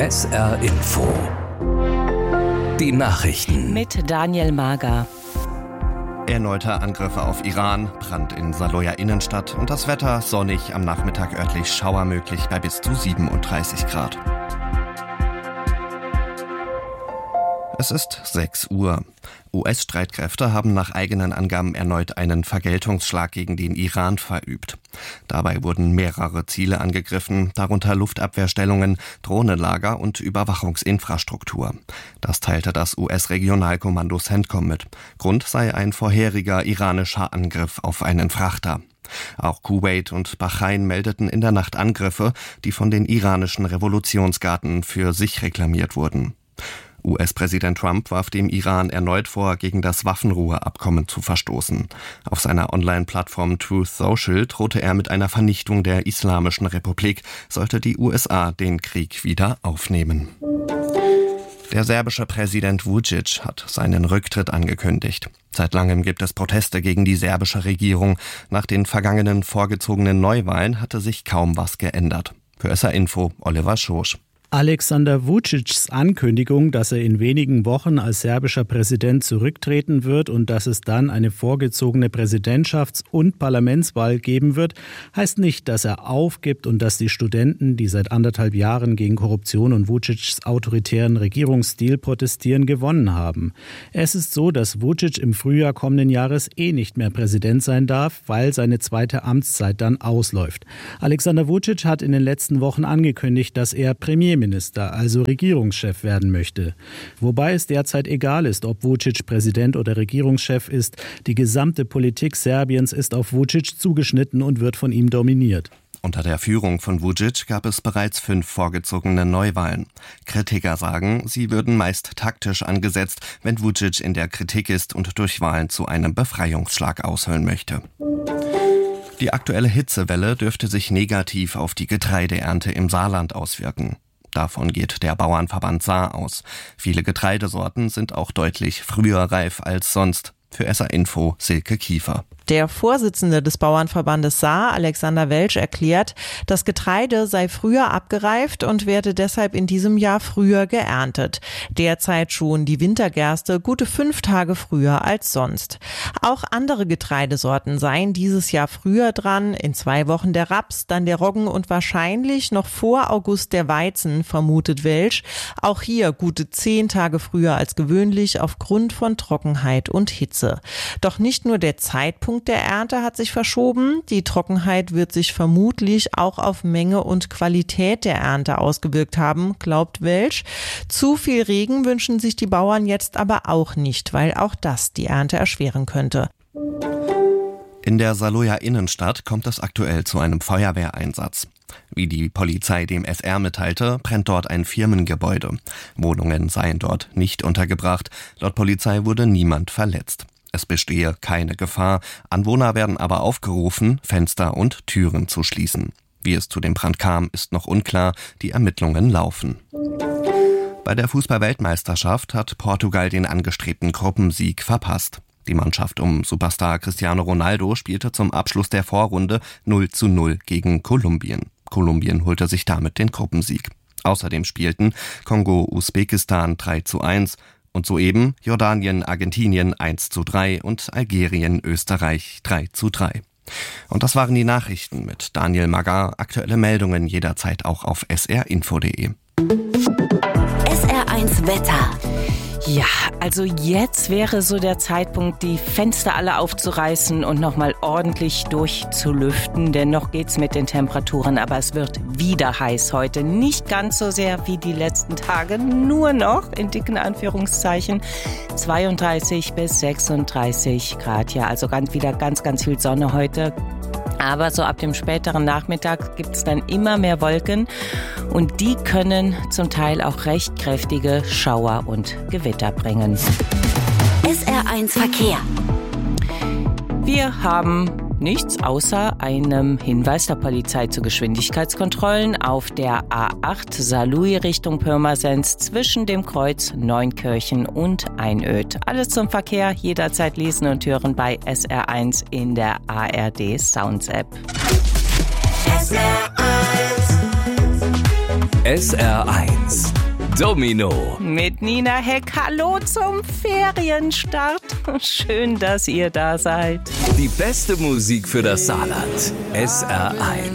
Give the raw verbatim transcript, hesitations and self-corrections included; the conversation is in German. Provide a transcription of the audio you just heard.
S R Info. Die Nachrichten mit Daniel Mager. Erneute Angriffe auf Iran, Brand in Saaloya Innenstadt und das Wetter sonnig, am Nachmittag örtlich Schauer möglich bei bis zu siebenunddreißig Grad. Es ist sechs Uhr. U S-Streitkräfte haben nach eigenen Angaben erneut einen Vergeltungsschlag gegen den Iran verübt. Dabei wurden mehrere Ziele angegriffen, darunter Luftabwehrstellungen, Drohnenlager und Überwachungsinfrastruktur. Das teilte das U S-Regionalkommando CENTCOM mit. Grund sei ein vorheriger iranischer Angriff auf einen Frachter. Auch Kuwait und Bahrain meldeten in der Nacht Angriffe, die von den iranischen Revolutionsgarden für sich reklamiert wurden. U S-Präsident Trump warf dem Iran erneut vor, gegen das Waffenruheabkommen zu verstoßen. Auf seiner Online-Plattform Truth Social drohte er mit einer Vernichtung der Islamischen Republik, sollte die U S A den Krieg wieder aufnehmen. Der serbische Präsident Vučić hat seinen Rücktritt angekündigt. Seit langem gibt es Proteste gegen die serbische Regierung. Nach den vergangenen vorgezogenen Neuwahlen hatte sich kaum was geändert. Für S R Info, Oliver Schorsch. Alexander Vučićs Ankündigung, dass er in wenigen Wochen als serbischer Präsident zurücktreten wird und dass es dann eine vorgezogene Präsidentschafts- und Parlamentswahl geben wird, heißt nicht, dass er aufgibt und dass die Studenten, die seit anderthalb Jahren gegen Korruption und Vučićs autoritären Regierungsstil protestieren, gewonnen haben. Es ist so, dass Vučić im Frühjahr kommenden Jahres eh nicht mehr Präsident sein darf, weil seine zweite Amtszeit dann ausläuft. Alexander Vučić hat in den letzten Wochen angekündigt, dass er Premierminister Minister, also Regierungschef werden möchte. Wobei es derzeit egal ist, ob Vučić Präsident oder Regierungschef ist. Die gesamte Politik Serbiens ist auf Vučić zugeschnitten und wird von ihm dominiert. Unter der Führung von Vučić gab es bereits fünf vorgezogene Neuwahlen. Kritiker sagen, sie würden meist taktisch angesetzt, wenn Vučić in der Kritik ist und durch Wahlen zu einem Befreiungsschlag aushöhlen möchte. Die aktuelle Hitzewelle dürfte sich negativ auf die Getreideernte im Saarland auswirken. Davon geht der Bauernverband Saar aus. Viele Getreidesorten sind auch deutlich früher reif als sonst. Für S R Info Silke Kiefer. Der Vorsitzende des Bauernverbandes Saar, Alexander Welsch, erklärt, das Getreide sei früher abgereift und werde deshalb in diesem Jahr früher geerntet. Derzeit schon die Wintergerste gute fünf Tage früher als sonst. Auch andere Getreidesorten seien dieses Jahr früher dran, in zwei Wochen der Raps, dann der Roggen und wahrscheinlich noch vor August der Weizen, vermutet Welsch. Auch hier gute zehn Tage früher als gewöhnlich aufgrund von Trockenheit und Hitze. Doch nicht nur der Zeitpunkt der Ernte hat sich verschoben. Die Trockenheit wird sich vermutlich auch auf Menge und Qualität der Ernte ausgewirkt haben, glaubt Welsch. Zu viel Regen wünschen sich die Bauern jetzt aber auch nicht, weil auch das die Ernte erschweren könnte. In der Saaloya Innenstadt kommt es aktuell zu einem Feuerwehreinsatz. Wie die Polizei dem S R mitteilte, brennt dort ein Firmengebäude. Wohnungen seien dort nicht untergebracht. Laut Polizei wurde niemand verletzt. Es bestehe keine Gefahr. Anwohner werden aber aufgerufen, Fenster und Türen zu schließen. Wie es zu dem Brand kam, ist noch unklar. Die Ermittlungen laufen. Bei der Fußball-Weltmeisterschaft hat Portugal den angestrebten Gruppensieg verpasst. Die Mannschaft um Superstar Cristiano Ronaldo spielte zum Abschluss der Vorrunde null zu null gegen Kolumbien. Kolumbien holte sich damit den Gruppensieg. Außerdem spielten Kongo-Usbekistan drei zu eins, und soeben Jordanien, Argentinien eins zu drei und Algerien, Österreich drei zu drei. Und das waren die Nachrichten mit Daniel Mager. Aktuelle Meldungen jederzeit auch auf s r info punkt de. S R eins Wetter. Ja, also jetzt wäre so der Zeitpunkt, die Fenster alle aufzureißen und nochmal ordentlich durchzulüften, denn noch geht's mit den Temperaturen, aber es wird wieder heiß heute. Nicht ganz so sehr wie die letzten Tage, nur noch in dicken Anführungszeichen zweiunddreißig bis sechsunddreißig Grad. Ja, also ganz, wieder ganz, ganz viel Sonne heute. Aber so ab dem späteren Nachmittag gibt es dann immer mehr Wolken und die können zum Teil auch recht kräftige Schauer und Gewitter bringen. S R eins Verkehr. Wir haben nichts außer einem Hinweis der Polizei zu Geschwindigkeitskontrollen auf der A acht Saarlouis Richtung Pirmasens zwischen dem Kreuz Neunkirchen und Einöd. Alles zum Verkehr jederzeit lesen und hören bei S R eins in der A R D Sounds App. S R eins S R eins. Domino. Mit Nina Heck. Hallo zum Ferienstart. Schön, dass ihr da seid. Die beste Musik für das Saarland. S R eins.